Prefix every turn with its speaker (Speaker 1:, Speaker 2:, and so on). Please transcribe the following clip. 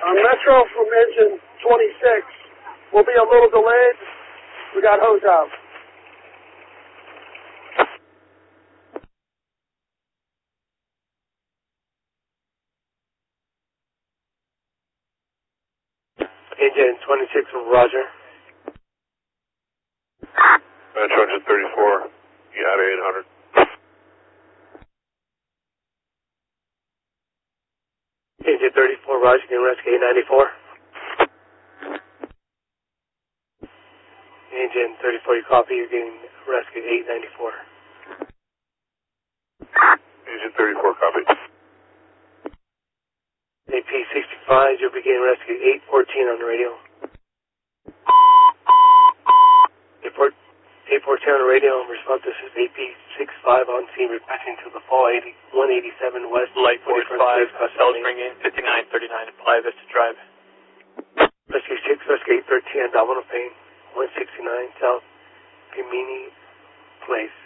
Speaker 1: Metro from engine 26. We'll be a little delayed. We got hose out.
Speaker 2: Engine 26 from Roger.
Speaker 3: Metro engine 34, you got 800.
Speaker 2: Engine 34, Roger, getting rescue 894. Engine 34, you copy, you're getting rescue 894.
Speaker 3: Engine 34, copy.
Speaker 2: AP 65, you'll be getting rescue 814 on the radio. 814 on the radio, response, this is AP 65 on scene, requesting to the fall 187 West.
Speaker 4: Light 45, cells ringing, 5939, apply Vista Drive.
Speaker 2: Rescue 6, rescue 813, Domino Payne, 169 South Pimini Place.